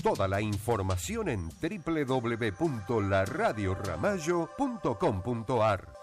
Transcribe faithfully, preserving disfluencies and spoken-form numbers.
Toda la información en doble u doble u doble u punto la radio ramallo punto com punto a r.